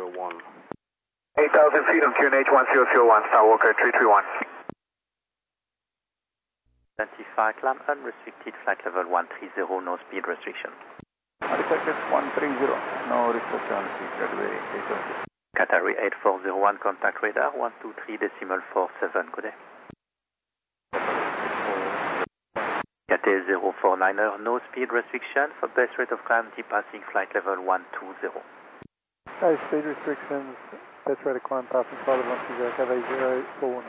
8,000 feet on QNH 1001, Skywalker 331. 25, climb unrestricted, flight level 130, no speed restriction. Restricted 130, no restriction, runway 870. Qatari 8401, contact radar 123.47, good day. Cathay 049er, no speed restriction for best rate of climb, depassing flight level 120. High speed restrictions, best rate of climb passing flight level 120, Cathay 049.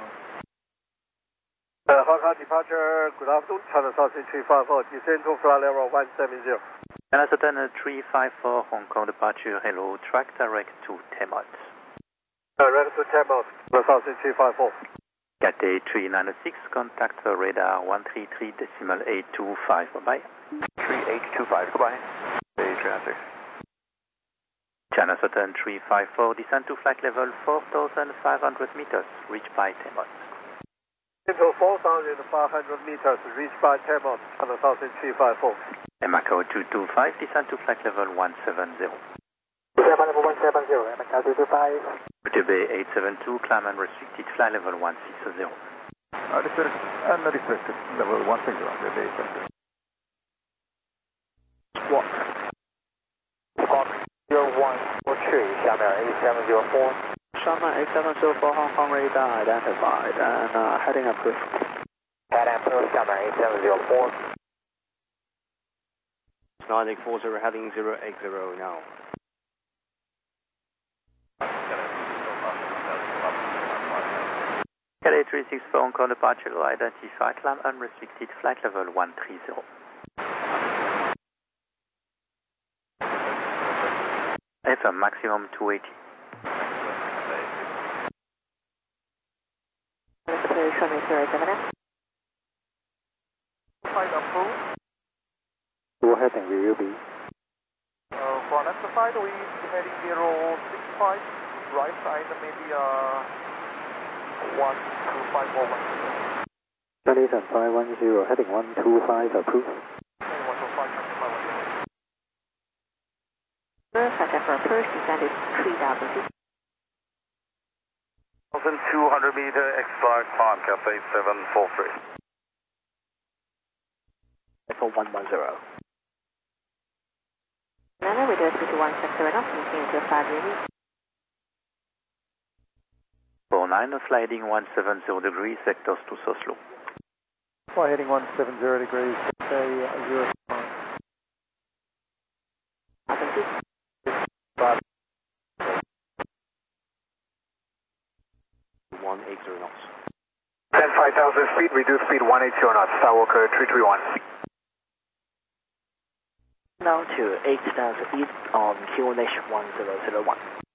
Hong Kong departure, good afternoon, China Southern 354, descend to flight level 170. China Southern 354, Hong Kong departure, hello, track direct to Temot. Direct to Temot, China Southern 354. Cathay 3906, contact radar 133.825, bye-bye. 3825, goodbye. Bay traffic. China Southern 354, descend to flight level 4,500 meters, reach by Temot. Into 4,500 meters, reach by Temot, China Southern 354. Macau 225, descend to flight level 170. Level 170, Macau 225. Bay 872, climb unrestricted, flight level 160. Unrestricted, level 160, Bay 872. Squawk 0143, Xiamen 8704. Xiamen 8704, Hong Kong radar identified and heading approved. Heading approved, Xiamen 8704. 9840, heading 080 now. Cathay 364, Hong Kong departure, identify, climb unrestricted, flight level 130. FM maximum 280. Flight approved. What heading will you be? For next flight, we heading 065, right side, maybe 12541. Chinese and 510, heading 125 approved. 125, Flight for approach descended 3,000 feet. 1,200 meter X-flight climb, Cathay 743. Echo 110. Nana, we do a 21 sector enough, continue to 5 units. 49, sliding 170 degrees, sectors to so slow. Fly heading 170 degrees, Cathay 049. 1,000 feet. 180 knots. 5,000 feet, reduce speed 180 knots, Skywalker 331. Now to 8,000 feet on QNH 1001.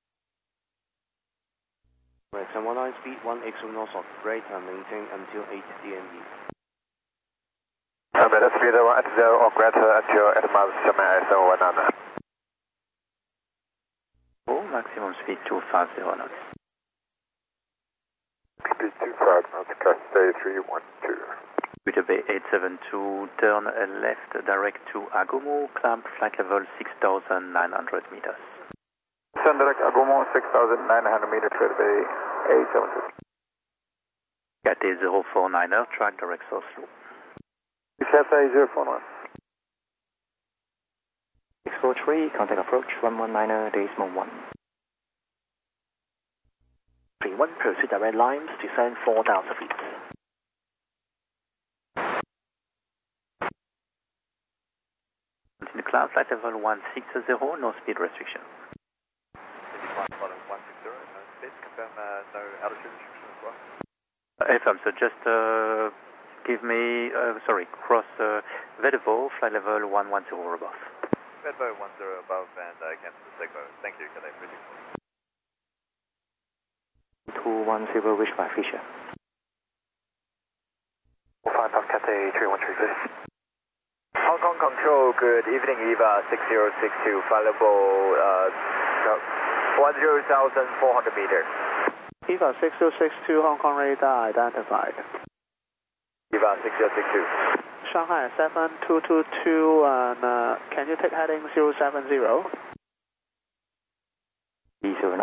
Right, 119 speed, 180 knots of rate and maintain until 8 DME. Better speed at 0 or greater until advanced semi-ISO 19. Oh, maximum speed 250 knots. Speed 25 knots, Cathay 312. Bay 872, turn left direct to Agomo, climb flight level 6,900 meters. Turn direct Agomo 6,900 meters, Bay 872. Cathay 049er, track direct so slow. Cathay 049. 643, contact approach 119er, decimal 1. 31, proceed direct lines, descend 4,000 feet. Continue climb flight level 160, no speed restriction. Following 160, no speed, confirm no altitude restriction as well. FM, so just give me, cross Vedevo, flight level 110 or above. Vedevo 10 above and cancel the Segbo. Thank you, Cathay 364. 210, reach by Fisher. 5 of Cathay 313. Hong Kong Control, good evening, EVA 6062, flight level 10,400 meters. EVA 6062, Hong Kong radar identified. EVA 6062. Shanghai 7222, and can you take heading 070? 20